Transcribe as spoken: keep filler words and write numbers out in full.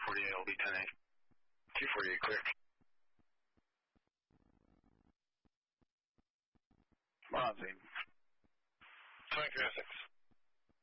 forty-eight, L B ten eight. two forty-eight, clear. Bronzing. twenty-three oh six.